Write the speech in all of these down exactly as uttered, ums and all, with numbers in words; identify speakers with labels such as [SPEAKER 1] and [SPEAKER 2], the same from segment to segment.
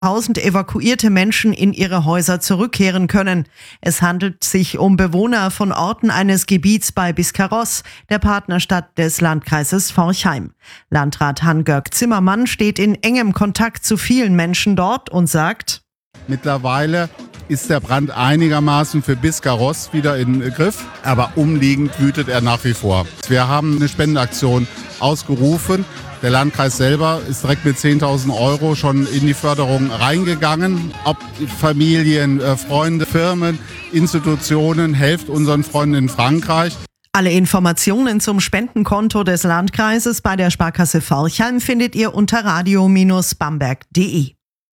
[SPEAKER 1] tausend evakuierte Menschen in ihre Häuser zurückkehren können. Es handelt sich um Bewohner von Orten eines Gebiets bei Biscarrosse, der Partnerstadt des Landkreises Forchheim. Landrat Hans-Georg Zimmermann steht in engem Kontakt zu vielen Menschen dort und sagt:
[SPEAKER 2] Mittlerweile ist der Brand einigermaßen für Biscarrosse wieder in Griff, aber umliegend wütet er nach wie vor. Wir haben eine Spendenaktion ausgerufen. Der Landkreis selber ist direkt mit zehntausend Euro schon in die Förderung reingegangen. Ob Familien, Freunde, Firmen, Institutionen, helft unseren Freunden in Frankreich.
[SPEAKER 1] Alle Informationen zum Spendenkonto des Landkreises bei der Sparkasse Forchheim findet ihr unter radio Bindestrich bamberg punkt de.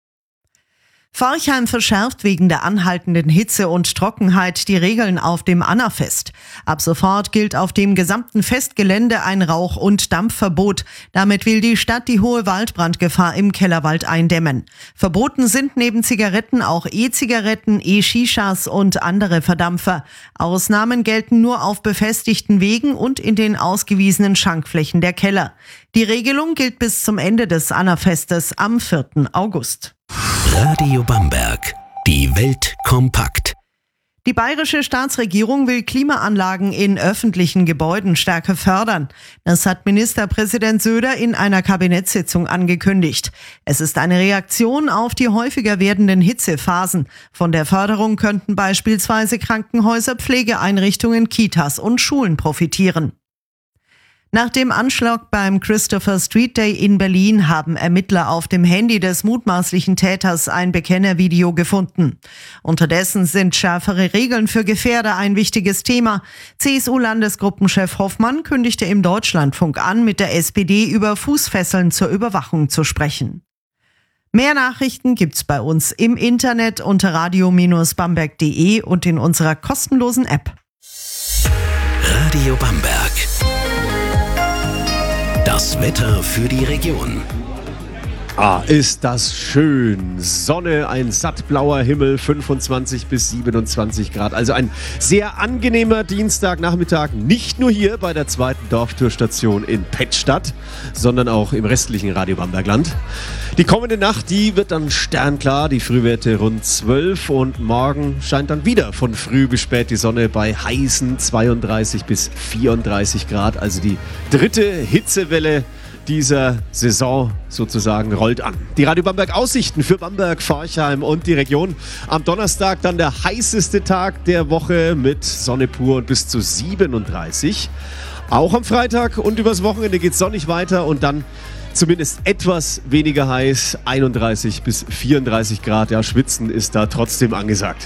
[SPEAKER 1] Forchheim verschärft wegen der anhaltenden Hitze und Trockenheit die Regeln auf dem Annafest. Ab sofort gilt auf dem gesamten Festgelände ein Rauch- und Dampfverbot. Damit will die Stadt die hohe Waldbrandgefahr im Kellerwald eindämmen. Verboten sind neben Zigaretten auch E-Zigaretten, E-Shishas und andere Verdampfer. Ausnahmen gelten nur auf befestigten Wegen und in den ausgewiesenen Schankflächen der Keller. Die Regelung gilt bis zum Ende des Annafestes am vierten August.
[SPEAKER 3] Radio Bamberg. Die Welt kompakt.
[SPEAKER 1] Die bayerische Staatsregierung will Klimaanlagen in öffentlichen Gebäuden stärker fördern. Das hat Ministerpräsident Söder in einer Kabinettssitzung angekündigt. Es ist eine Reaktion auf die häufiger werdenden Hitzephasen. Von der Förderung könnten beispielsweise Krankenhäuser, Pflegeeinrichtungen, Kitas und Schulen profitieren. Nach dem Anschlag beim Christopher Street Day in Berlin haben Ermittler auf dem Handy des mutmaßlichen Täters ein Bekennervideo gefunden. Unterdessen sind schärfere Regeln für Gefährder ein wichtiges Thema. C S U-Landesgruppenchef Hoffmann kündigte im Deutschlandfunk an, mit der S P D über Fußfesseln zur Überwachung zu sprechen. Mehr Nachrichten gibt's bei uns im Internet unter radio Bindestrich bamberg punkt de und in unserer kostenlosen App.
[SPEAKER 3] Radio Bamberg. Das Wetter für die Region.
[SPEAKER 4] Ah, ist das schön. Sonne, ein sattblauer Himmel, fünfundzwanzig bis siebenundzwanzig Grad. Also ein sehr angenehmer Dienstagnachmittag, nicht nur hier bei der zweiten Dorftourstation in Pettstadt, sondern auch im restlichen Radio Bambergland. Die kommende Nacht, die wird dann sternklar, die Frühwerte rund zwölf und morgen scheint dann wieder von früh bis spät die Sonne bei heißen zweiunddreißig bis vierunddreißig Grad. Also die dritte Hitzewelle dieser Saison sozusagen rollt an. Die Radio Bamberg Aussichten für Bamberg, Forchheim und die Region. Am Donnerstag dann der heißeste Tag der Woche mit Sonne pur und bis zu siebenunddreißig. Auch am Freitag und übers Wochenende geht es sonnig weiter und dann zumindest etwas weniger heiß, einunddreißig bis vierunddreißig Grad. Ja, Schwitzen ist da trotzdem angesagt.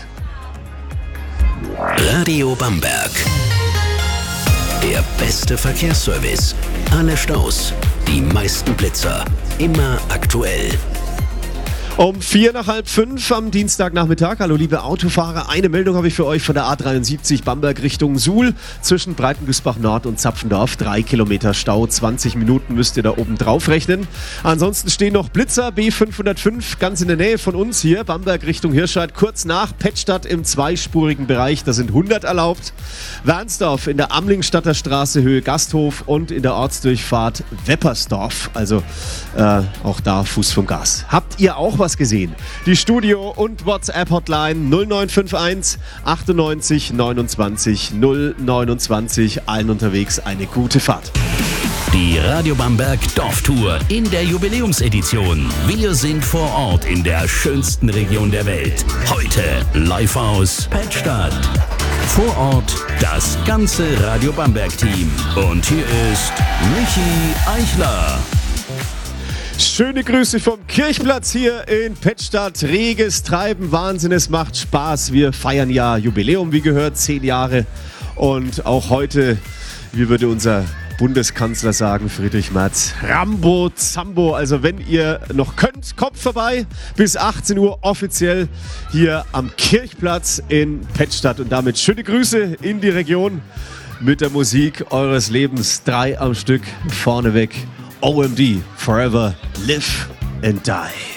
[SPEAKER 3] Radio Bamberg. Der beste Verkehrsservice. Alle Staus, die meisten Blitzer, immer aktuell.
[SPEAKER 4] Um vier nach halb fünf am Dienstagnachmittag. Hallo liebe Autofahrer, eine Meldung habe ich für euch von der A dreiundsiebzig Bamberg Richtung Suhl zwischen Breitengüßbach Nord und Zapfendorf. Drei Kilometer Stau, zwanzig Minuten müsst ihr da oben drauf rechnen. Ansonsten stehen noch Blitzer B fünfhundertfünf ganz in der Nähe von uns hier, Bamberg Richtung Hirscheid, kurz nach Pettstadt im zweispurigen Bereich. Da sind hundert erlaubt. Wernsdorf in der Amlingstadter Straße Höhe Gasthof und in der Ortsdurchfahrt Weppersdorf. Also äh, auch da Fuß vom Gas. Habt ihr auch was gesehen? Die Studio- und WhatsApp-Hotline null neun fünf eins achtundneunzig neunundzwanzig null neunundzwanzig. Allen unterwegs eine gute Fahrt.
[SPEAKER 3] Die Radio Bamberg Dorftour in der Jubiläumsedition. Wir sind vor Ort in der schönsten Region der Welt. Heute live aus Pettstadt. Vor Ort das ganze Radio Bamberg-Team. Und hier ist Michi Eichler.
[SPEAKER 4] Schöne Grüße vom Kirchplatz hier in Pettstadt. Reges Treiben, Wahnsinn, es macht Spaß. Wir feiern ja Jubiläum, wie gehört, zehn Jahre. Und auch heute, wie würde unser Bundeskanzler sagen, Friedrich Merz, Rambo Zambo. Also wenn ihr noch könnt, kommt vorbei. Bis achtzehn Uhr offiziell hier am Kirchplatz in Pettstadt. Und damit schöne Grüße in die Region mit der Musik eures Lebens. Drei am Stück vorneweg. O M D, Forever, Live and Die.